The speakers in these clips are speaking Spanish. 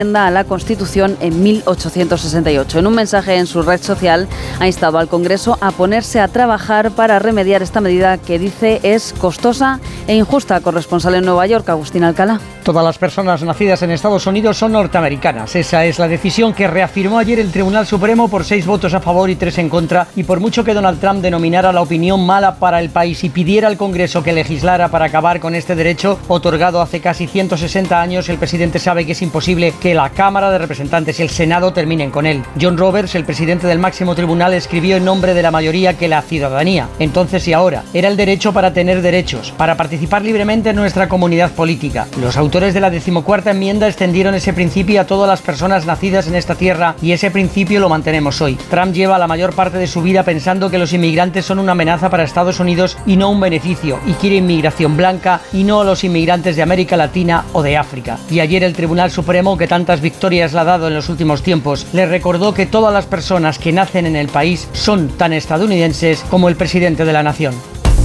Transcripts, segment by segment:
a la Constitución en 1868. En un mensaje en su red social ha instado al Congreso a ponerse a trabajar para remediar esta medida que dice es costosa e injusta. Corresponsal en Nueva York, Agustín Alcalá. Todas las personas nacidas en Estados Unidos son norteamericanas. Esa es la decisión que reafirmó ayer el Tribunal Supremo por 6 votos a favor y 3 en contra. Y por mucho que Donald Trump denominara la opinión mala para el país y pidiera al Congreso que legislara para acabar con este derecho otorgado hace casi 160 años, el presidente sabe que es imposible que la Cámara de Representantes y el Senado terminen con él. John Roberts, el presidente del máximo tribunal, escribió en nombre de la mayoría que la ciudadanía, entonces y ahora, era el derecho para tener derechos, para participar libremente en nuestra comunidad política. Los autores de la 14ª enmienda extendieron ese principio a todas las personas nacidas en esta tierra y ese principio lo mantenemos hoy. Trump lleva la mayor parte de su vida pensando que los inmigrantes son una amenaza para Estados Unidos y no un beneficio, y quiere inmigración blanca y no a los inmigrantes de América Latina o de África. Y ayer el Tribunal Supremo, que tantas victorias le ha dado en los últimos tiempos, le recordó que todas las personas que nacen en el país son tan estadounidenses como el presidente de la nación.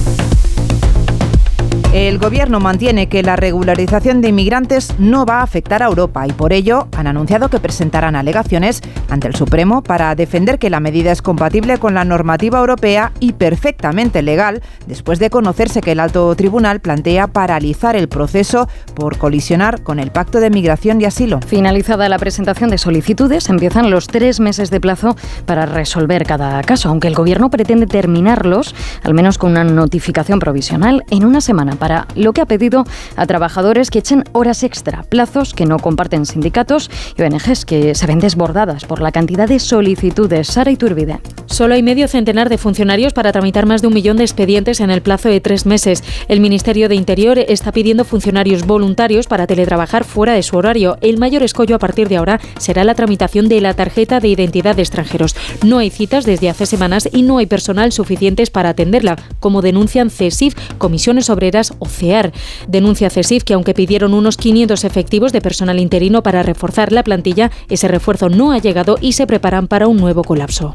El Gobierno mantiene que la regularización de inmigrantes no va a afectar a Europa y por ello han anunciado que presentarán alegaciones ante el Supremo para defender que la medida es compatible con la normativa europea y perfectamente legal, después de conocerse que el Alto Tribunal plantea paralizar el proceso por colisionar con el Pacto de Migración y Asilo. Finalizada la presentación de solicitudes, empiezan los 3 meses de plazo para resolver cada caso, aunque el Gobierno pretende terminarlos, al menos con una notificación provisional, en una semana, para lo que ha pedido a trabajadores que echen horas extra, plazos que no comparten sindicatos y ONGs que se ven desbordadas por la cantidad de solicitudes. Sara Iturbide. Solo hay medio centenar de funcionarios para tramitar más de 1 millón de expedientes en el plazo de 3 meses. El Ministerio de Interior está pidiendo funcionarios voluntarios para teletrabajar fuera de su horario. El mayor escollo a partir de ahora será la tramitación de la tarjeta de identidad de extranjeros. No hay citas desde hace semanas y no hay personal suficientes para atenderla, como denuncian CESIF, Comisiones Obreras o CEAR. Denuncia CESIF que aunque pidieron unos 500 efectivos de personal interino para reforzar la plantilla, ese refuerzo no ha llegado y se preparan para un nuevo colapso.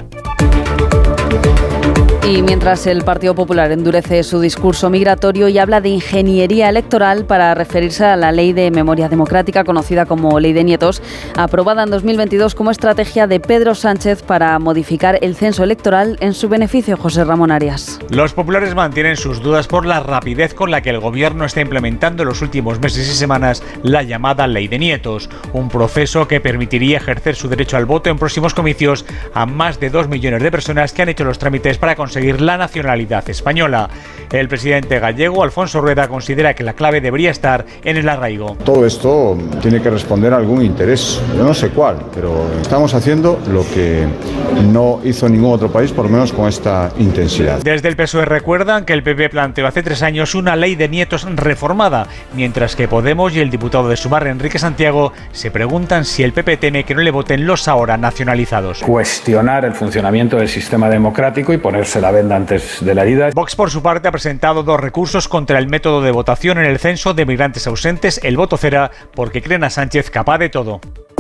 Y mientras el Partido Popular endurece su discurso migratorio y habla de ingeniería electoral para referirse a la Ley de Memoria Democrática, conocida como Ley de Nietos, aprobada en 2022 como estrategia de Pedro Sánchez para modificar el censo electoral en su beneficio. José Ramón Arias. Los populares mantienen sus dudas por la rapidez con la que el Gobierno está implementando en los últimos meses y semanas la llamada Ley de Nietos, un proceso que permitiría ejercer su derecho al voto en próximos comicios a más de 2 millones de personas que han hecho los trámites para conseguir la nacionalidad española. El presidente gallego, Alfonso Rueda, considera que la clave debería estar en el arraigo. Todo esto tiene que responder a algún interés, yo no sé cuál, pero estamos haciendo lo que no hizo ningún otro país, por lo menos con esta intensidad. Desde el PSOE recuerdan que el PP planteó hace 3 años una ley de nietos reformada, mientras que Podemos y el diputado de Sumar, Enrique Santiago, se preguntan si el PP teme que no le voten los ahora nacionalizados. Cuestionar el funcionamiento del sistema democrático y ponerse la venda antes de la herida. Vox, por su parte, ha presentado 2 recursos contra el método de votación en el censo de migrantes ausentes, el voto cera, porque creen a Sánchez capaz de todo.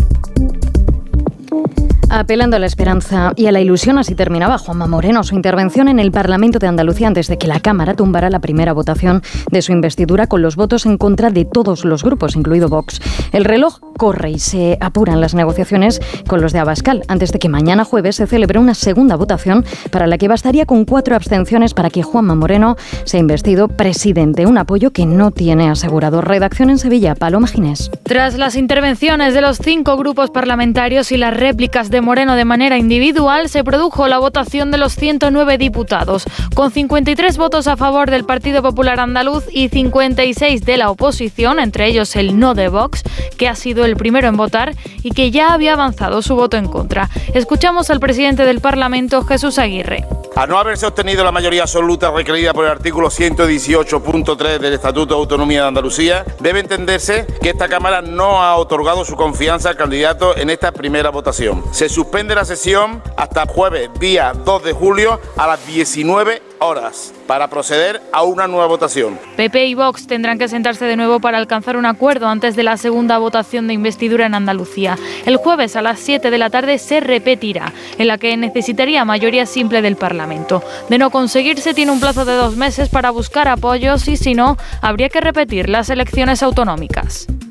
Apelando a la esperanza y a la ilusión, así terminaba Juanma Moreno su intervención en el Parlamento de Andalucía antes de que la Cámara tumbara la primera votación de su investidura con los votos en contra de todos los grupos, incluido Vox. El reloj corre y se apuran las negociaciones con los de Abascal antes de que mañana jueves se celebre una segunda votación para la que bastaría con 4 abstenciones para que Juanma Moreno sea investido presidente, un apoyo que no tiene asegurado. Redacción en Sevilla, Paloma Ginés. Tras las intervenciones de los 5 grupos parlamentarios y las réplicas de Moreno de manera individual, se produjo la votación de los 109 diputados, con 53 votos a favor del Partido Popular Andaluz y 56 de la oposición, entre ellos el no de Vox, que ha sido el primero en votar y que ya había avanzado su voto en contra. Escuchamos al presidente del Parlamento, Jesús Aguirre. A no haberse obtenido la mayoría absoluta requerida por el artículo 118.3 del Estatuto de Autonomía de Andalucía, debe entenderse que esta Cámara no ha otorgado su confianza al candidato en esta primera votación. Se suspende la sesión hasta jueves, día 2 de julio, a las 19 horas, para proceder a una nueva votación. PP y Vox tendrán que sentarse de nuevo para alcanzar un acuerdo antes de la segunda votación de investidura en Andalucía. El jueves a las 7 de la tarde se repetirá, en la que necesitaría mayoría simple del Parlamento. De no conseguirse, tiene un plazo de 2 meses para buscar apoyos y, si no, habría que repetir las elecciones autonómicas.